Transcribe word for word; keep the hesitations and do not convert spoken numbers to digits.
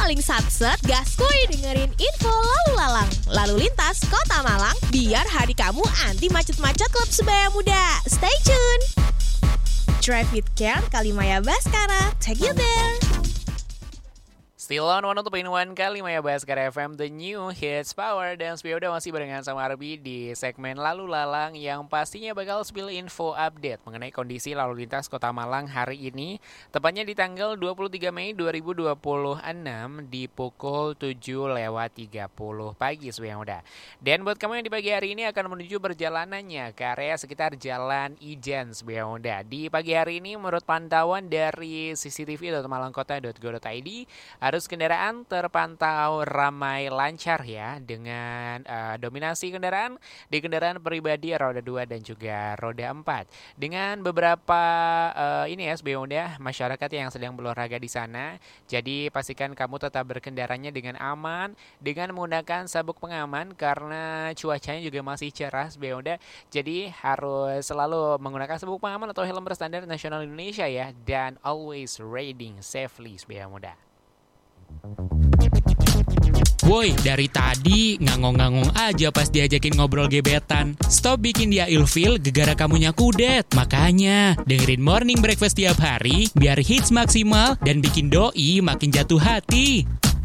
paling satset, gaskuy dengerin info lalu lalang, lalu lintas Kota Malang, biar hari kamu anti macet-macet klub sebaya muda. Stay tune. Drive with Care, Kalimaya Baskara, take you there. Still on one oh two point one Kalimaya Baskara F M, The New Hits Power. Dan Spio udah masih barengan sama Arbi di segmen Lalu Lalang yang pastinya bakal spill info update mengenai kondisi lalu lintas Kota Malang hari ini, tepatnya di tanggal dua puluh tiga Mei dua ribu dua puluh enam di pukul tujuh lewat tiga puluh pagi Spio yang udah. Dan buat kamu yang di pagi hari ini akan menuju perjalanannya ke area sekitar Jalan Ijen Spio yang udah. Di pagi hari ini menurut pantauan dari c c t v dot malangkota dot go dot i d, arus kendaraan terpantau ramai lancar ya, dengan uh, dominasi kendaraan di kendaraan pribadi roda dua dan juga roda empat. Dengan beberapa uh, ini ya sebelumnya masyarakat yang sedang berolahraga di sana. Jadi pastikan kamu tetap berkendaranya dengan aman dengan menggunakan sabuk pengaman karena cuacanya juga masih cerah sebelumnya. Jadi harus selalu menggunakan sabuk pengaman atau helm berstandar nasional Indonesia ya, dan always riding safely sebelumnya. Woi, dari tadi ngangong-ngangong aja pas diajakin ngobrol gebetan. Stop bikin dia ilfil gegara kamunya kudet. Makanya dengerin Morning Breakfast tiap hari biar hits maksimal dan bikin doi makin jatuh hati.